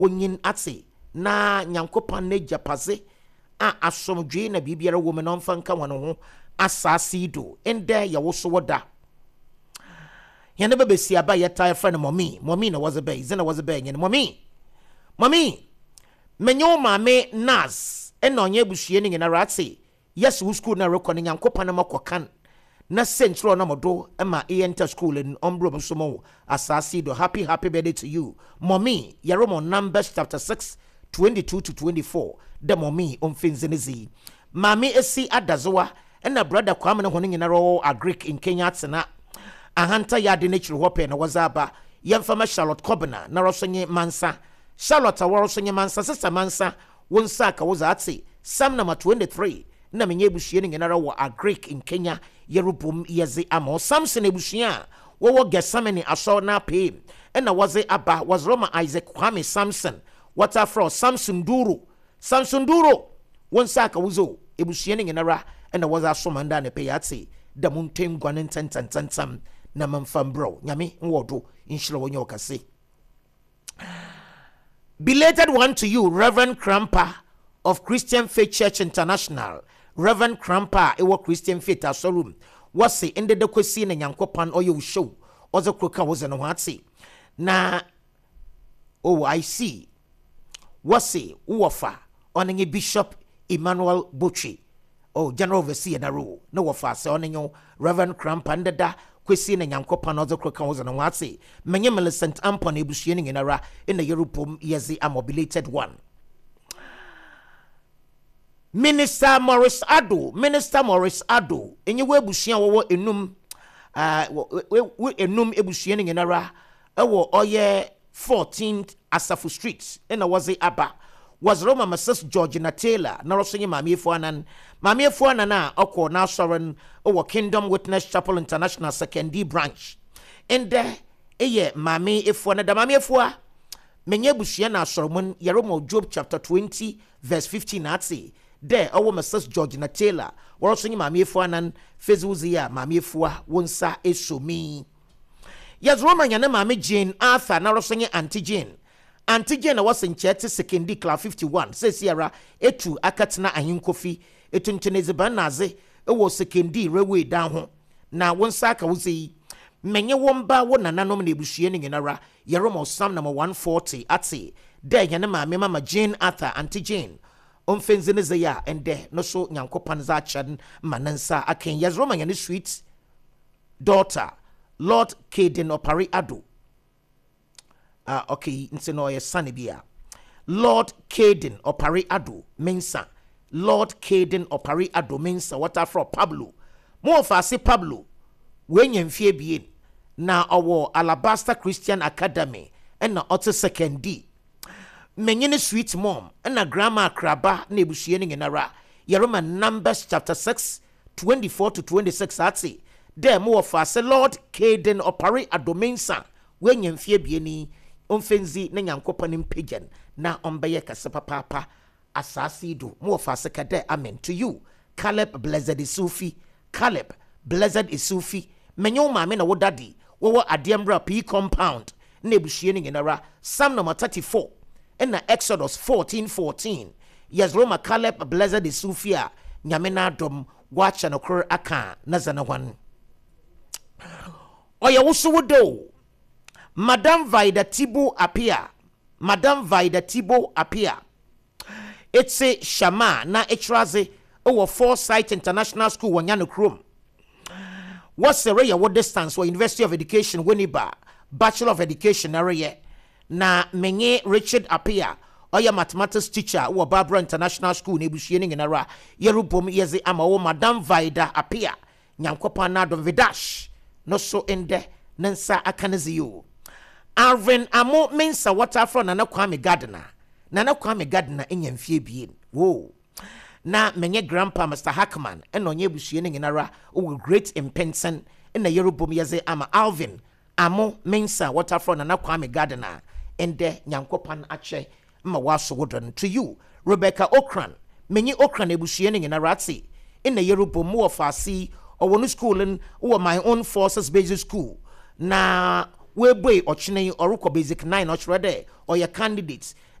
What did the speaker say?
onyin ate na nyankopɔn na gyapaze a asomdwe na bibiara wo me no mfa nka wono ho asase do ende ya wo so woda yene bebe si aba yeta friend mommy na was a bay zena was a bay yene mommy menyo maame nas eno onye buhie ni na ratse yes wo school na recording nyankopɔn na makokan na central na modo ema enter school in ombro so mo asase do happy birthday to you mommy yeromo Numbers chapter 6 22 to 24 the mommy omfinzenizi mami esi adazoa na brother kwame ne hono nyinaro agric in Kenya tsena ahanta yade nature hope na wazaba yemfama Charlotte Kobna na rosonye mansa Charlotte warosonye mansa sister mansa wonsa ka wozatse Psalm number 23 na menye buhie nyinaro wo agric in Kenya yerubum yeze amo Samson ebuhia wo Gesamani aso na pe na waze aba was Roma Isaac Kwame Samson wata fro Samson Duro wonsa ka wuzo ebuhie nyinara na waza asomanda ne pe yatse da muntem gwanen tantantantam na mamfam bro nyame nwodo inshira wonye okase. Belated one to you, Reverend Krampa of Christian Faith Church International. Reverend Krampa ewo Christian Faith asorum wase ende de kwesi na nyankopan oyo show ozo kroka woze no hatse na oh I see wase uwafa onenye Bishop Emmanuel Bochi General Overseer na ro no wofa se onenyo Reverend Krampa ndeda kwesi na nyankopan ozo kroka woze no hatse menye Millicent Ampon ebuhie ni nara in the Europom yezi amobilated one. Minister Morris Ado enye we buhia wo enum enum ebuhie ni nara ewo oye 14th Asafu Street ena waze aba was Roma Mrs. Georgina Taylor na rosonye mami efuana na okwo na soren owo Kingdom Witness Chapel International Second D branch ende eye mami efuana da mami efua menye buhia na soromon Yeroma Job chapter 20 verse 15 atse there owo Mrs. Georgina Taylor warosonye mami efuana fezuzi ya mami efua wonsa esomi yes Roma nyane mami Jane Arthur na rosonye Auntie Jane was in church second class 51 says Sierra etu akatna ahinkofi etuntene banaze ewo second railway down ho na wonsa ka wuzi menye womba wona nanom na ebuhie ni nara Yeroma Psalm number 140 ate there nyane mama Jane Arthur Auntie Jane omfenzene zeya ende no so nyankopan za chan manansa aken yes Roma nyane sweet daughter Lord Caden Opari Ado okay nse no ye sanibia Lord Caden Opari Ado mensa Lord Caden Opari Ado mensa wata from Pablo mo fa se Pablo wenye mfie bien na owo Alabaster Christian Academy na ote second D menyene sweet mom na grandma kraba na ebuhie ni nara Yeroma Numbers chapter 6 24 to 26 ati there mo fa se Lord Caden Opari Ado mensa wenye mfie bieni omfenzi na nyankopani mpagan na ombeye kase papa asasi do mo fa sekade amen to you Caleb Blessed Isufi menyo maame na wo daddy wo Adiambra P compound na ebuhie ni nara Psalm number 34 na Exodus 14:14 yes Roma Caleb Blessed Isufi a nyame na adom wacha no kro aka na zana hwan oya wusu wodo Madam Vida Tibo appear. It's a Shama na Etraze over Foresight International School wanyano krom. What's the area what distance for University of Education Winneba Bachelor of Education area na menye Richard appear oya mathematics teacher wo Barbara International School na ebuhie ni nara yerubom yeze ama wo Madam Vida appear nyankopa na do Vidash no so ende nansa akanaziyo Arvin Amo mensa water from Nana Kwame Gardner enya mfie bien wo na menye grandpa Mr. Hackman onye buhie ni nara o great impensen na yerubom yeze ama Alvin Amo mensa water from Nana Kwame Gardner ende nyankopan ache ma waso wodon to you Rebecca Okran menye Okran ebuhie ni nara ati na yerubom mo ofasi o wonu school in my own forces basic school na we boy ochine orukọ basic 9 ochre de or your candidates